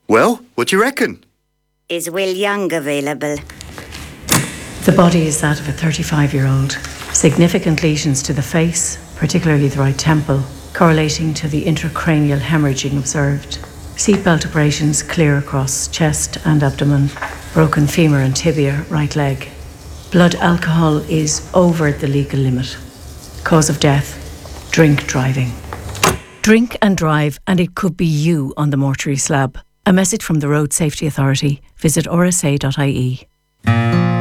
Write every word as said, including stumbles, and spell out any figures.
Well, what do you reckon? Is Will Young available? The body is that of a thirty-five-year-old. Significant lesions to the face, particularly the right temple, correlating to the intracranial hemorrhaging observed. Seatbelt abrasions clear across chest and abdomen. Broken femur and tibia, right leg. Blood alcohol is over the legal limit. Cause of death, drink driving. Drink and drive, and it could be you on the mortuary slab. A message from the Road Safety Authority. Visit r s a dot i e.